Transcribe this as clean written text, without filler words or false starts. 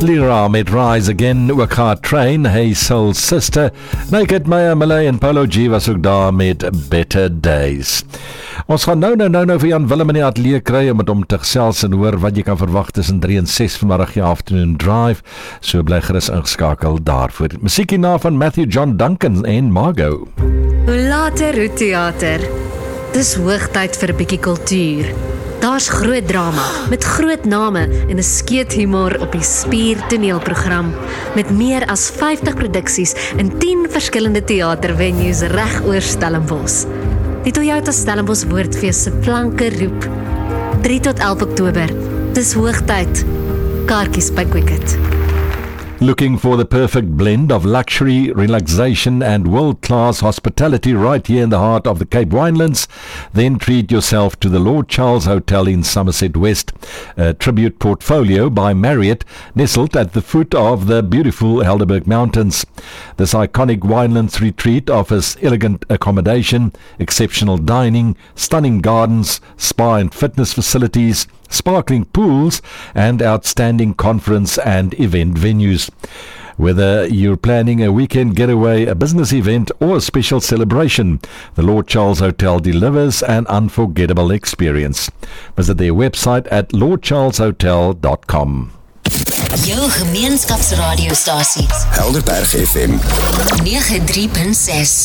Lira met Rise Again, ook haar Train, Hey Soul Sister, Naked Maya Malay en Polo G was ook daar met Better Days. Ons gaan nou vir Jan Willem in die atelier kry om met hom te gesels en hoor wat jy kan verwag tussen 3 en 6 vanmiddag die afternoon drive, so bly gerus ingeskakel daarvoor. Musiek hierna van Matthew John Duncan en Margot. Hoe later, hoe theater. Dis hoogtyd vir 'n bietjie kultuur. Daar's groot drama, met groot name en 'n skeet humor op die Spier toneelprogram, met meer as 50 produksies in 10 verskillende teatervenues reg oor Stellenbosch. Die Toyota Stellenbosch Woordfees se flanke roep. 3 tot 11 Oktober. Dis hoogtyd. Kaartjies by Quicket. Looking for the perfect blend of luxury, relaxation and world-class hospitality right here in the heart of the Cape Winelands? Then treat yourself to the Lord Charles Hotel in Somerset West, a tribute portfolio by Marriott nestled at the foot of the beautiful Helderberg Mountains. This iconic Winelands retreat offers elegant accommodation, exceptional dining, stunning gardens, spa and fitness facilities, sparkling pools and outstanding conference and event venues. Whether you're planning a weekend getaway, a business event or a special celebration, the Lord Charles Hotel delivers an unforgettable experience. Visit their website at lordcharleshotel.com. Jou gemeenskapsradiostasie Helderberg FM 93.6